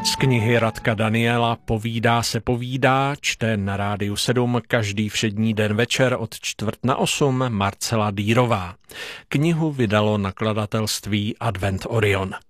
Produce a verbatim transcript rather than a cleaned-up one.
Z knihy Radka Daniela Povídá se povídá čte na Rádiu sedm každý všední den večer od čtvrt na osm Marcela Dýrová. Knihu vydalo nakladatelství Advent Orion.